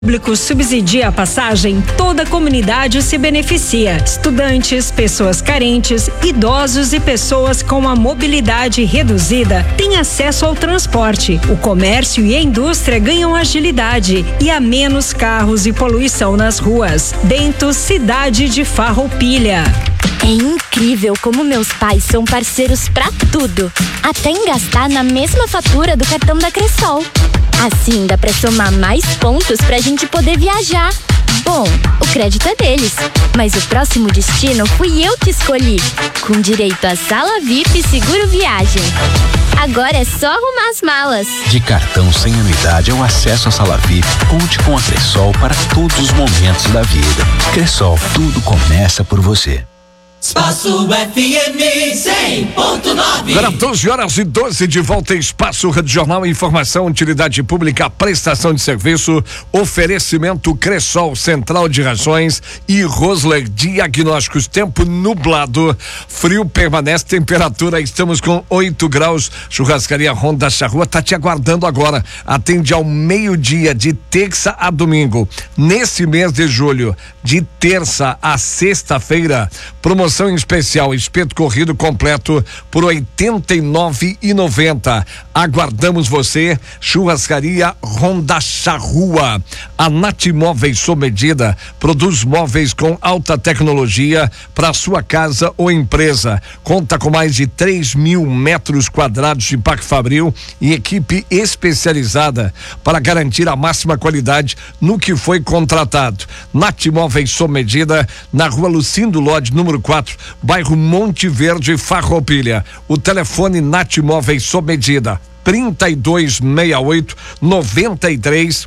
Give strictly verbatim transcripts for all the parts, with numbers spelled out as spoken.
público subsidia a passagem, toda a comunidade se beneficia. Estudantes, pessoas carentes, idosos e pessoas com a mobilidade reduzida têm acesso ao transporte. O comércio e a indústria ganham agilidade e há menos carros e poluição nas ruas. Bento, cidade de Farroupilha. É incrível como meus pais são parceiros pra tudo, até em gastar na mesma fatura do cartão da Cressol. Assim dá pra somar mais pontos pra gente poder viajar. Bom, o crédito é deles, mas o próximo destino fui eu que escolhi, com direito a sala V I P e seguro viagem. Agora é só arrumar as malas. De cartão sem anuidade ao acesso à sala V I P, conte com a Cressol para todos os momentos da vida. Cressol, tudo começa por você. Espaço F M cem ponto nove. Agora doze horas e doze, de volta em Espaço Rádio Jornal, informação, utilidade pública, prestação de serviço, oferecimento Cressol, Central de Rações e Rosler Diagnósticos. Tempo nublado, frio permanece, temperatura, estamos com oito graus. Churrascaria Ronda Charrua tá te aguardando agora. Atende ao meio-dia, de terça a domingo. Nesse mês de julho, de terça a sexta-feira, promoção em especial, espeto corrido completo por oitenta e nove reais e noventa centavos. Aguardamos você. Churrascaria Ronda Charrua. A Natimóveis sob medida produz móveis com alta tecnologia para sua casa ou empresa. Conta com mais de três mil metros quadrados de Parque Fabril e equipe especializada para garantir a máxima qualidade no que foi contratado. Natimóveis sob medida, na rua Lucindo Lodge, número quatro, bairro Monte Verde, Farroupilha. O telefone Natimóveis sob medida, trinta e dois sessenta e oito, noventa e três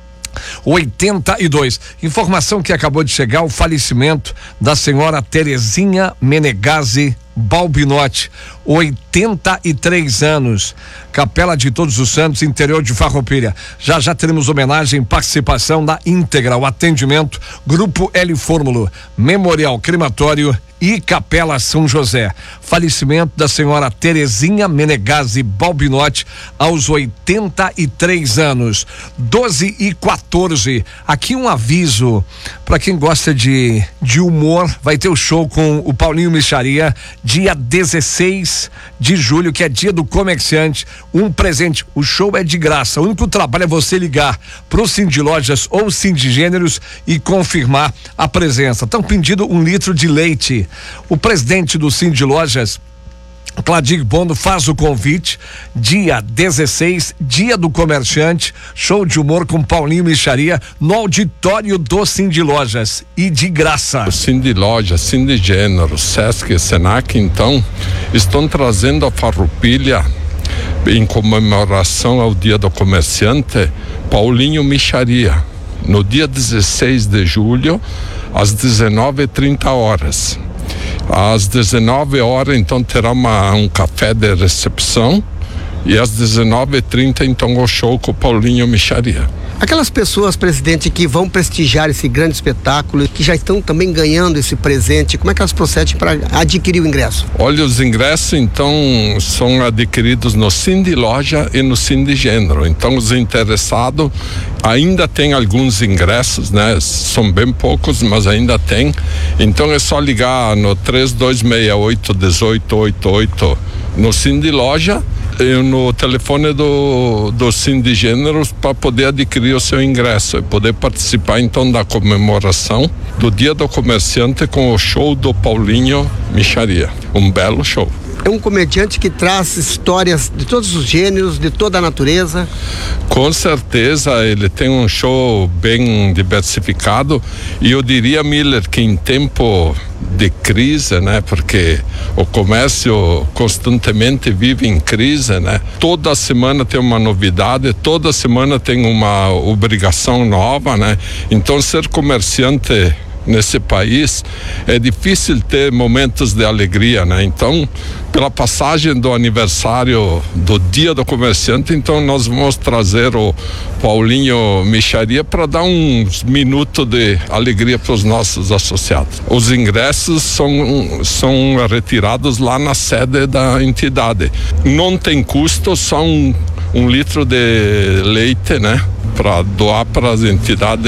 oitenta e dois. Informação que acabou de chegar: o falecimento da senhora Terezinha Menegazzi Balbinotti, oitenta e três anos, Capela de Todos os Santos, interior de Farroupilha. Já já teremos homenagem, participação na íntegra, o atendimento Grupo L Fórmulo, Memorial Crematório e Capela São José. Falecimento da senhora Terezinha Menegazzi Balbinotti aos oitenta e três anos. doze e quatorze. Aqui um aviso para quem gosta de de humor: vai ter o show com o Paulinho Mixaria dia dezesseis de julho, que é dia do comerciante. Um presente, o show é de graça. O único trabalho é você ligar pro Cindy Lojas ou Cindy Gêneros e confirmar a presença. Estão pedindo um litro de leite. O presidente do Cindy Lojas, Cladir Bono, faz o convite. Dia dezesseis, dia do comerciante, show de humor com Paulinho Mixaria no auditório do Cindy Lojas, e de graça. O Cindy Lojas, Cindy Gênero, Sesc e Senac, então, estão trazendo a Farroupilha, em comemoração ao dia do comerciante, Paulinho Mixaria, no dia dezesseis de julho, às dezenove e trinta horas. Às dezenove horas, então, terá uma, um café de recepção, e às dezenove e trinta, então, o show com o Paulinho Mixaria. Aquelas pessoas, presidente, que vão prestigiar esse grande espetáculo, que já estão também ganhando esse presente, como é que elas procedem para adquirir o ingresso? Olha, os ingressos, então, são adquiridos no Cindy Loja e no Cindy Gênero. Então, os interessados ainda tem alguns ingressos, né? São bem poucos, mas ainda tem. Então, é só ligar no três dois seis oito, um oito oito oito no Cindy Loja e no telefone do, do Cindy Gêneros para poder adquirir o seu ingresso e poder participar, então, da comemoração do Dia do Comerciante com o show do Paulinho Mixaria. Um belo show. É um comediante que traz histórias de todos os gêneros, de toda a natureza. Com certeza, ele tem um show bem diversificado, e eu diria, Miller, que em tempo de crise, né, porque o comércio constantemente vive em crise, né, toda semana tem uma novidade, toda semana tem uma obrigação nova, né, então ser comerciante nesse país é difícil ter momentos de alegria, né? Então, pela passagem do aniversário do Dia do Comerciante, então nós vamos trazer o Paulinho Mixaria para dar uns minutos de alegria para os nossos associados. Os ingressos são, são retirados lá na sede da entidade. Não tem custo, só um, um litro de leite, né? para doar para as entidades